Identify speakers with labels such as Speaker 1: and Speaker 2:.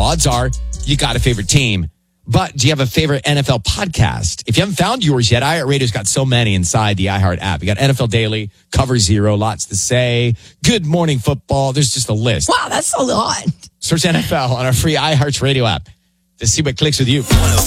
Speaker 1: odds are you got a favorite team. But do you have a favorite NFL podcast? If you haven't found yours yet, iHeartRadio's got so many inside the iHeart app. You got NFL Daily, Cover Zero, Lots to Say, Good Morning Football. There's just a list.
Speaker 2: Wow, that's a lot.
Speaker 1: Search NFL on our free iHeartRadio app to see what clicks with you.